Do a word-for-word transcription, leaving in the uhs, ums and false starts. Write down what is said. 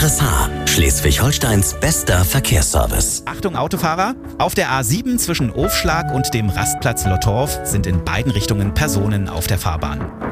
R S H, Schleswig-Holsteins bester Verkehrsservice. Achtung Autofahrer, auf der A sieben zwischen Ofschlag und dem Rastplatz Lottorf sind in beiden Richtungen Personen auf der Fahrbahn.